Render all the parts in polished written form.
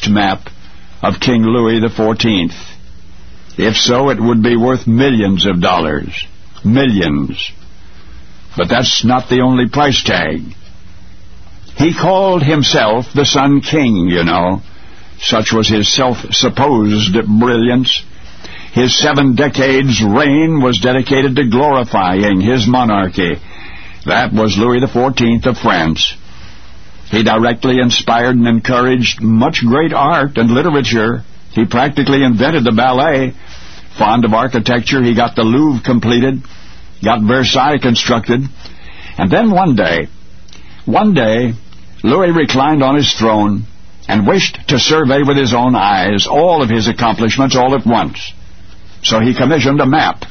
map of King Louis XIV. If so, it would be worth millions of dollars. Millions. But that's not the only price tag. He called himself the Sun King, you know. Such was his self-supposed brilliance. His 7 decades' reign was dedicated to glorifying his monarchy. That was Louis XIV of France. He directly inspired and encouraged much great art and literature. He practically invented the ballet. Fond of architecture, he got the Louvre completed, got Versailles constructed. And then one day, Louis reclined on his throne and wished to survey with his own eyes all of his accomplishments all at once. So he commissioned a map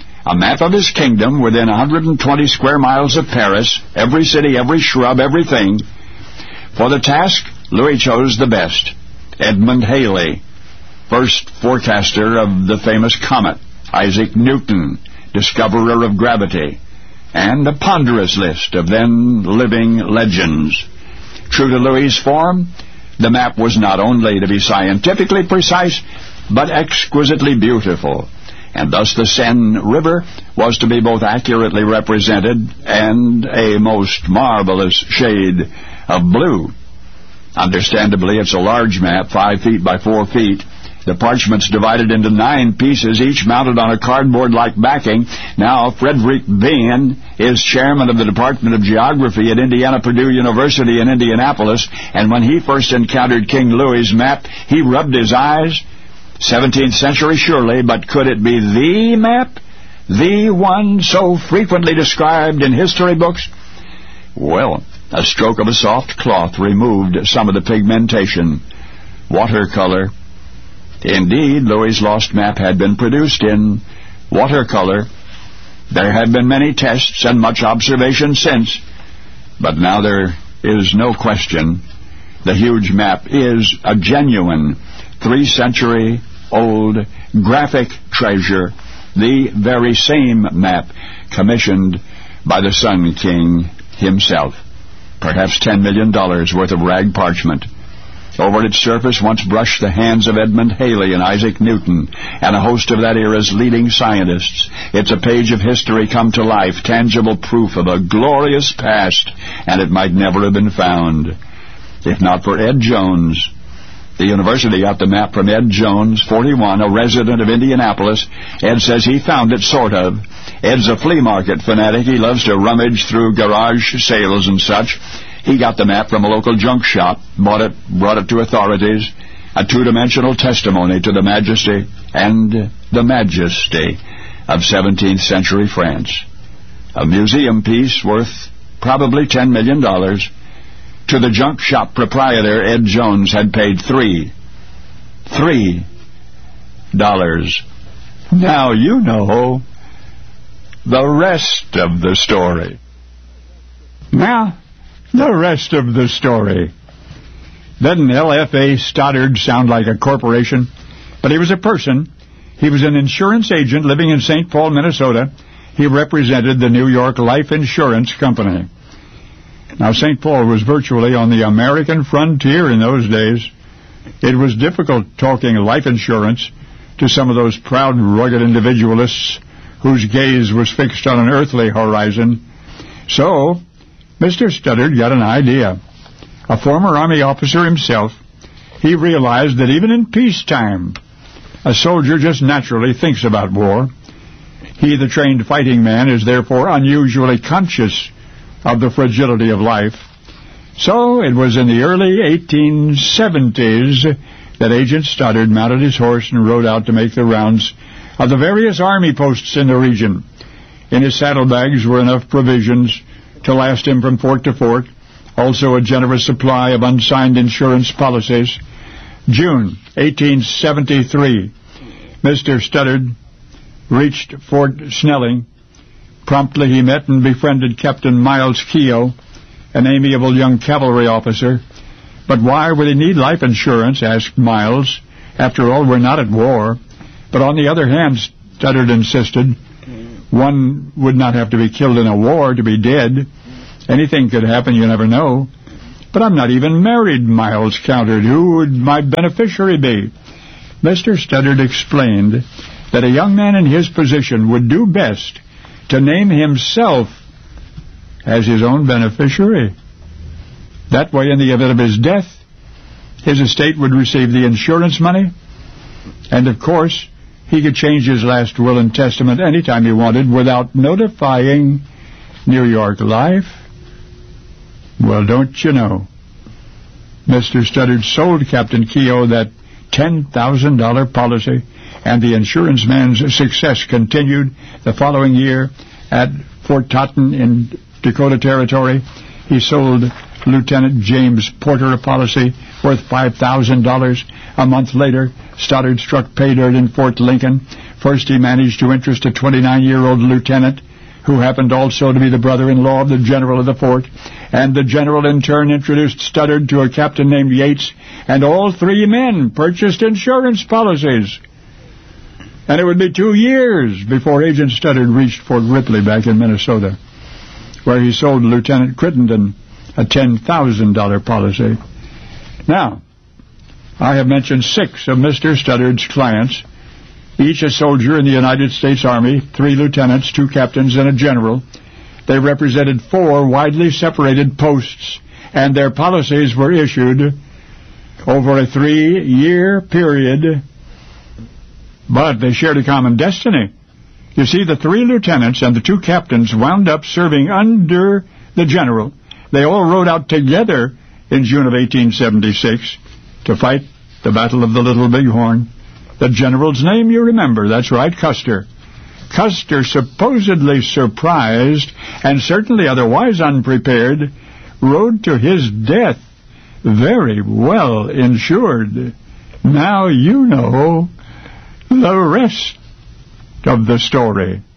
of his kingdom within 120 square miles of Paris, every city, every shrub, everything. For the task, Louis chose the best, Edmund Halley, first forecaster of the famous comet, Isaac Newton, discoverer of gravity, and a ponderous list of then living legends. True to Louis's form, the map was not only to be scientifically precise, but exquisitely beautiful, and thus the Seine River was to be both accurately represented and a most marvelous shade of blue. Understandably, it's a large map, 5 feet by 4 feet. The parchment's divided into 9 pieces, each mounted on a cardboard-like backing. Now, Frederick Bean is chairman of the Department of Geography at Indiana Purdue University in Indianapolis, and when he first encountered King Louis's map, he rubbed his eyes. 17th century, surely, but could it be the map? The one so frequently described in history books? Well, a stroke of a soft cloth removed some of the pigmentation. Watercolor. Indeed, Louis's lost map had been produced in watercolor. There have been many tests and much observation since, but now there is no question. The huge map is a genuine 3-century-old graphic treasure, the very same map commissioned by the Sun King himself. Perhaps $10 million worth of rag parchment. Over its surface once brushed the hands of Edmund Halley and Isaac Newton and a host of that era's leading scientists. It's a page of history come to life, tangible proof of a glorious past, and it might never have been found if not for Ed Jones. The university got the map from Ed Jones, 41, a resident of Indianapolis. Ed says he found it, sort of. Ed's a flea market fanatic. He loves to rummage through garage sales and such. He got the map from a local junk shop, bought it, brought it to authorities, a 2-dimensional testimony to the majesty of 17th century France. A museum piece worth probably $10 million. To the junk shop proprietor, Ed Jones had paid $3. Now you know the rest of the story. Now, the rest of the story. Doesn't LFA Stoddard sound like a corporation? But he was a person. He was an insurance agent living in St. Paul, Minnesota. He represented the New York Life Insurance Company. Now, St. Paul was virtually on the American frontier in those days. It was difficult talking life insurance to some of those proud, rugged individualists whose gaze was fixed on an earthly horizon. So, Mr. Stoddard got an idea. A former Army officer himself, he realized that even in peacetime, a soldier just naturally thinks about war. He, the trained fighting man, is therefore unusually conscious of the fragility of life. So it was in the early 1870s that Agent Stoddard mounted his horse and rode out to make the rounds of the various army posts in the region. In his saddlebags were enough provisions to last him from fort to fort, also a generous supply of unsigned insurance policies. June 1873, Mr. Stoddard reached Fort Snelling. Promptly he met and befriended Captain Miles Keogh, an amiable young cavalry officer. But why would he need life insurance, asked Miles. After all, we're not at war. But on the other hand, Stoddard insisted, one would not have to be killed in a war to be dead. Anything could happen, you never know. But I'm not even married, Miles countered. Who would my beneficiary be? Mr. Studdard explained that a young man in his position would do best to name himself as his own beneficiary. That way, in the event of his death, his estate would receive the insurance money, and of course, he could change his last will and testament anytime he wanted without notifying New York Life. Well, don't you know? Mr. Studdard sold Captain Keogh that $10,000 policy, and the insurance man's success continued the following year at Fort Totten in Dakota Territory. He sold Lieutenant James Porter a policy worth $5,000. A month later, Stoddard struck pay dirt in Fort Lincoln. First, he managed to interest a 29-year-old lieutenant who happened also to be the brother-in-law of the general of the fort, and the general in turn introduced Stoddard to a captain named Yates, and all three men purchased insurance policies. And it would be 2 years before Agent Stoddard reached Fort Ripley back in Minnesota, where he sold Lieutenant Crittenden a $10,000 policy. Now, I have mentioned 6 of Mr. Studdard's clients, each a soldier in the United States Army, 3 lieutenants, 2 captains, and a general. They represented 4 widely separated posts, and their policies were issued over a 3-year period, but they shared a common destiny. You see, the 3 lieutenants and the 2 captains wound up serving under the general. They all rode out together in June of 1876 to fight the Battle of the Little Bighorn. The general's name, you remember, that's right, Custer. Custer, supposedly surprised and certainly otherwise unprepared, rode to his death very well insured. Now you know the rest of the story.